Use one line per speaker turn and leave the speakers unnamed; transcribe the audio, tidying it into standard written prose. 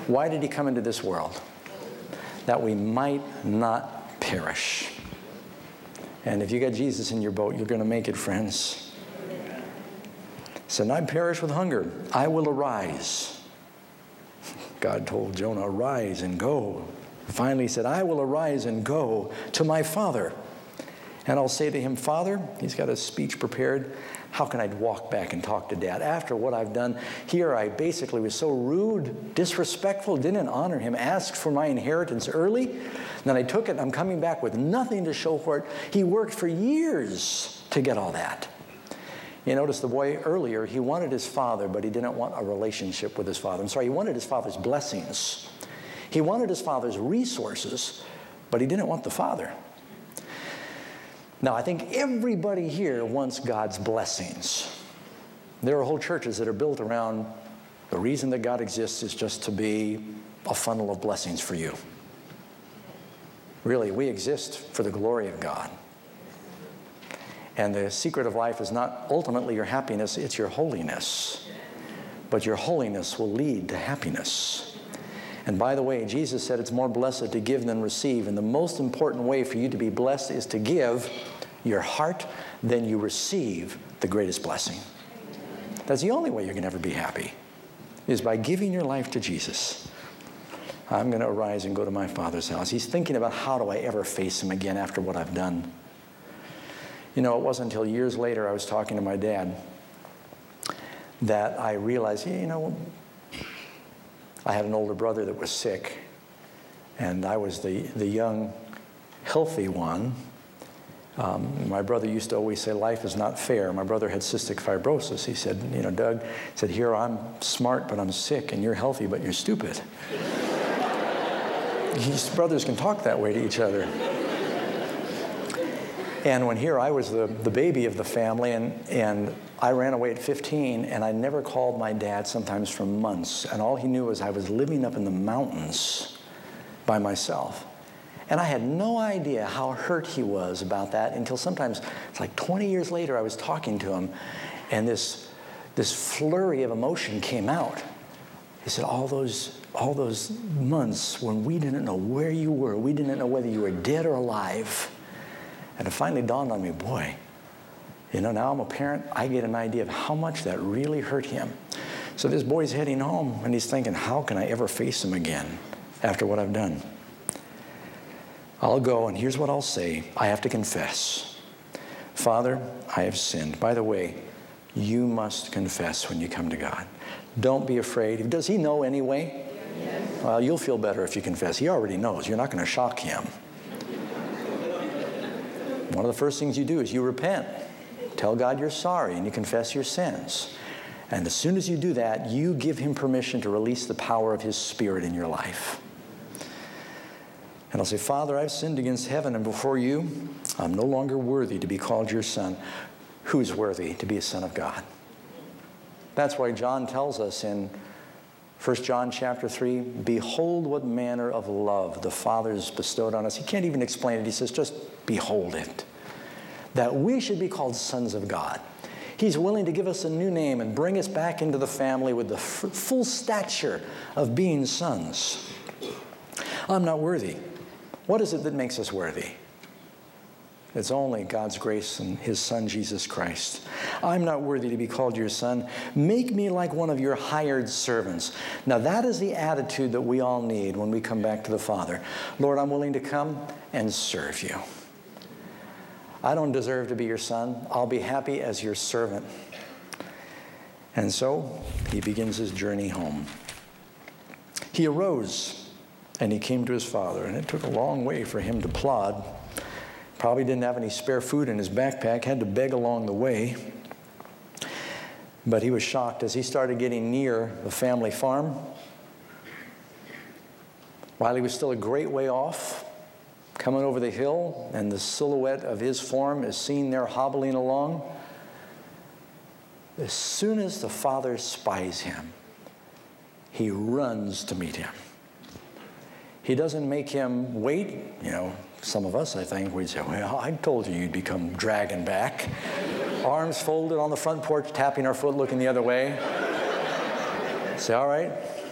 Why did he come into this world? That we might not perish. And if you got Jesus in your boat, you're going to make it, friends. So not perish with hunger. I will arise. God told Jonah, arise and go. Finally he said, I will arise and go to my father. And I'll say to him, Father, he's got a speech prepared. How can I walk back and talk to Dad? After what I've done here, I basically was so rude, disrespectful, didn't honor him, asked for my inheritance early. Then I took it, and I'm coming back with nothing to show for it. He worked for years to get all that. You notice the boy earlier, he wanted his father, but he didn't want a relationship with his father. He wanted his father's blessings. He wanted his father's resources, but he didn't want the father. Now, I think everybody here wants God's blessings. There are whole churches that are built around the reason that God exists is just to be a funnel of blessings for you. Really, we exist for the glory of God. And the secret of life is not ultimately your happiness, it's your holiness. But your holiness will lead to happiness. And by the way, Jesus said it's more blessed to give than receive. And the most important way for you to be blessed is to give your heart, then you receive the greatest blessing. That's the only way you're going to ever be happy, is by giving your life to Jesus. I'm going to arise and go to my Father's house. He's thinking about, how do I ever face him again after what I've done? You know, it wasn't until years later I was talking to my dad that I realized, you know, I had an older brother that was sick, and I was the young, healthy one. My brother used to always say, life is not fair. My brother had cystic fibrosis. He said, you know, Doug, he said, here I'm smart, but I'm sick, and you're healthy, but you're stupid. Brothers can talk that way to each other. And when here I was the baby of the family, and I ran away at 15, and I never called my dad sometimes for months. And all he knew was I was living up in the mountains by myself. And I had no idea how hurt he was about that until sometimes, it's like 20 years later, I was talking to him, and this flurry of emotion came out. He said, all those months when we didn't know where you were, we didn't know whether you were dead or alive. And it finally dawned on me, boy, you know, now I'm a parent, I get an idea of how much that really hurt him. So this boy's heading home, and he's thinking, how can I ever face him again after what I've done? I'll go, and here's what I'll say. I have to confess. Father, I have sinned. By the way, you must confess when you come to God. Don't be afraid. Does he know anyway? Yes. Well, you'll feel better if you confess. He already knows. You're not going to shock him. One of the first things you do is you repent. Tell God you're sorry, and you confess your sins. And as soon as you do that, you give him permission to release the power of his Spirit in your life. And I'll say, Father, I've sinned against heaven and before you. I'm no longer worthy to be called your son. Who's worthy to be a son of God? That's why John tells us in 1 John chapter 3, behold what manner of love the Father has bestowed on us. He can't even explain it. He says, just behold it. That we should be called sons of God. He's willing to give us a new name and bring us back into the family with the full stature of being sons. I'm not worthy. What is it that makes us worthy? It's only God's grace and his Son, Jesus Christ. I'm not worthy to be called your son. Make me like one of your hired servants. Now that is the attitude that we all need when we come back to the Father. Lord, I'm willing to come and serve you. I don't deserve to be your son. I'll be happy as your servant. And so he begins his journey home. He arose and he came to his father, and it took a long way for him to plod. Probably didn't have any spare food in his backpack, had to beg along the way. But he was shocked as he started getting near the family farm. While he was still a great way off, coming over the hill, and the silhouette of his form is seen there hobbling along. As soon as the father spies him, he runs to meet him. He doesn't make him wait. You know, some of us, I think, we'd say, well, I told you you'd become dragging back. Arms folded on the front porch, tapping our foot, looking the other way. Say, all right,